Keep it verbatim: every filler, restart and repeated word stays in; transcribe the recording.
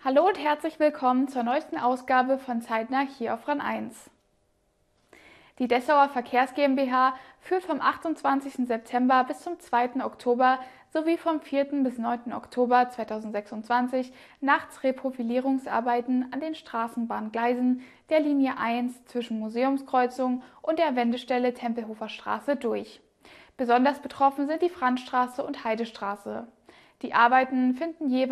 Hallo und herzlich willkommen zur neuesten Ausgabe von Zeitnah hier auf RAN eins. Die Dessauer Verkehrs GmbH führt vom achtundzwanzigsten September bis zum zweiten Oktober sowie vom vierten bis neunten Oktober zweitausendsechsundzwanzig nachts Reprofilierungsarbeiten an den Straßenbahngleisen der Linie eins zwischen Museumskreuzung und der Wendestelle Tempelhofer Straße durch. Besonders betroffen sind die Franzstraße und Heidestraße. Die Arbeiten finden jeweils